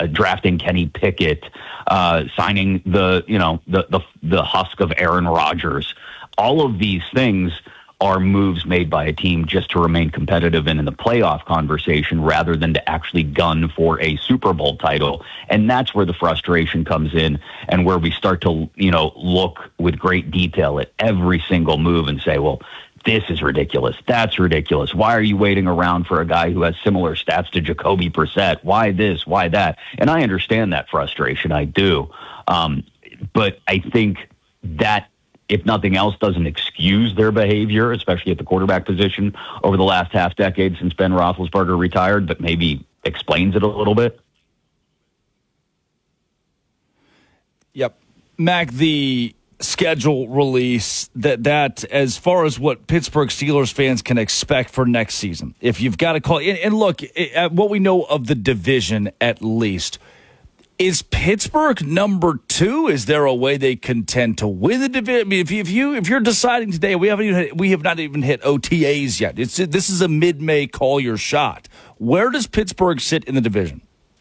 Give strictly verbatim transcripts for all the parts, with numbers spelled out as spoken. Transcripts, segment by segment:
uh, drafting Kenny Pickett, uh, signing the, you know, the, the, the husk of Aaron Rodgers. All of these things are moves made by a team just to remain competitive and in the playoff conversation rather than to actually gun for a Super Bowl title. And that's where the frustration comes in and where we start to, you know, look with great detail at every single move and say, well, this is ridiculous. That's ridiculous. Why are you waiting around for a guy who has similar stats to Jacoby Brissett? Why this? Why that? And I understand that frustration. I do. Um, but I think that, if nothing else, doesn't excuse their behavior, especially at the quarterback position over the last half decade since Ben Roethlisberger retired, but maybe explains it a little bit. Yep. Mac, the schedule release, that, that as far as what Pittsburgh Steelers fans can expect for next season, if you've got to call, and, and look, at what we know of the division at least, is Pittsburgh number two? Is there a way they contend to win the division? I mean, if you, if you if you're deciding today, we haven't even hit, we have not even hit O T As yet. It's this is a mid-May call your shot. Where does Pittsburgh sit in the division?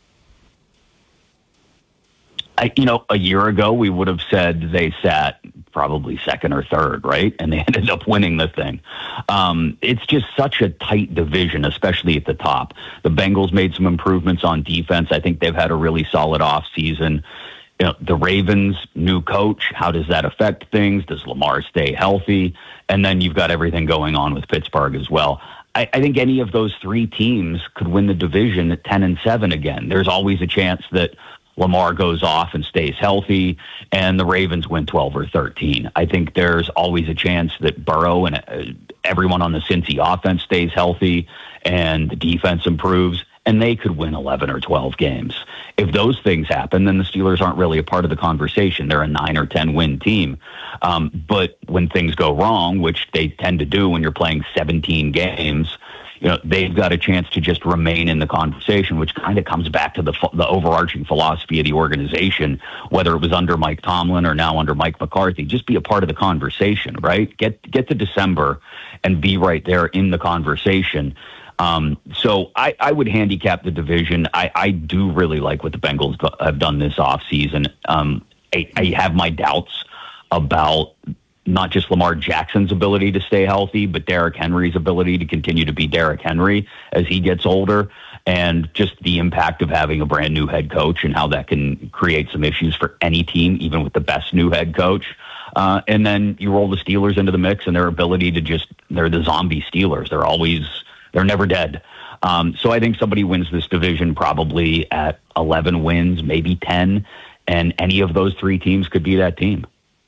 I, you know, a year ago we would have said they sat probably second or third, right? And they ended up winning the thing. Um, it's just such a tight division, especially at the top. The Bengals made some improvements on defense. I think they've had a really solid offseason. You know, the Ravens, new coach, how does that affect things? Does Lamar stay healthy? And then you've got everything going on with Pittsburgh as well. I, I think any of those three teams could win the division at ten and seven again. There's always a chance that Lamar goes off and stays healthy, and the Ravens win twelve or thirteen. I think there's always a chance that Burrow and uh, everyone on the Cincy offense stays healthy and the defense improves, and they could win eleven or twelve games. If those things happen, then the Steelers aren't really a part of the conversation. They're a nine or ten win team. Um, but when things go wrong, which they tend to do when you're playing seventeen games, you know, they've got a chance to just remain in the conversation, which kind of comes back to the the overarching philosophy of the organization, whether it was under Mike Tomlin or now under Mike McCarthy. Just be a part of the conversation, right? Get get to December and be right there in the conversation. Um, so I, I would handicap the division. I, I do really like what the Bengals have done this offseason. Um, I, I have my doubts about not just Lamar Jackson's ability to stay healthy, but Derrick Henry's ability to continue to be Derrick Henry as he gets older, and just the impact of having a brand new head coach and how that can create some issues for any team, even with the best new head coach. Uh, and then you roll the Steelers into the mix and their ability to just, they're the zombie Steelers. They're always, they're never dead. Um, so I think somebody wins this division probably at eleven wins, maybe ten, and any of those three teams could be that team.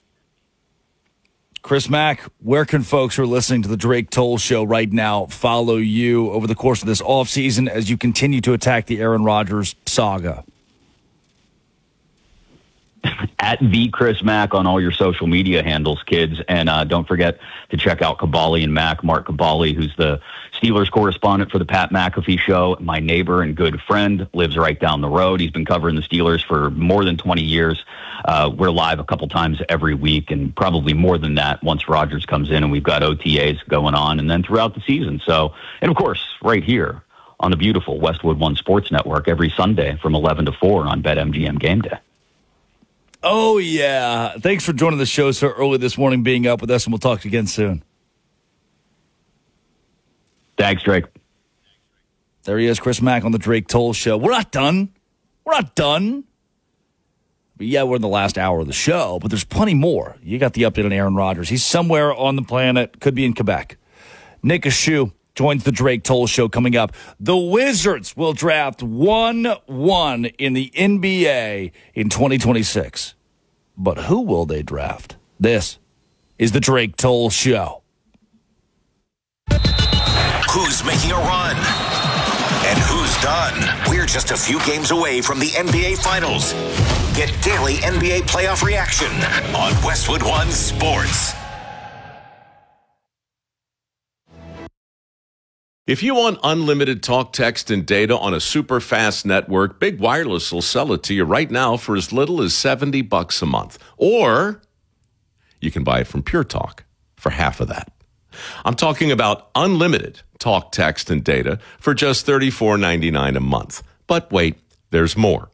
Chris Mack, where can folks who are listening to the Drake Toll Show right now follow you over the course of this offseason as you continue to attack the Aaron Rodgers saga? At the Chris Mack on all your social media handles, kids. And uh, don't forget to check out Caballi and Mack. Mark Caballi, who's the Steelers correspondent for the Pat McAfee Show, my neighbor and good friend, lives right down the road. He's been covering the Steelers for more than twenty years. Uh, we're live a couple times every week, and probably more than that once Rodgers comes in, and we've got O T As going on, and then throughout the season. So, and of course, right here on the beautiful Westwood One Sports Network every Sunday from eleven to four on BetMGM Game Day. Oh, yeah. Thanks for joining the show so early this morning, being up with us, and we'll talk again soon. Thanks, Drake. There he is, Chris Mack on the Drake Toll Show. We're not done. We're not done. But yeah, we're in the last hour of the show, but there's plenty more. You got the update on Aaron Rodgers. He's somewhere on the planet, could be in Quebec. Nick Ashew joins the Drake Toll Show coming up. The Wizards will draft one one in the N B A in twenty twenty-six. But who will they draft? This is the Drake Toll Show. Who's making a run? And who's done? We're just a few games away from the N B A Finals. Get daily N B A playoff reaction on Westwood One Sports. If you want unlimited talk, text, and data on a super fast network, Big Wireless will sell it to you right now for as little as seventy bucks a month. Or you can buy it from Pure Talk for half of that. I'm talking about unlimited talk, text, and data for just thirty-four ninety-nine a month. But wait, there's more.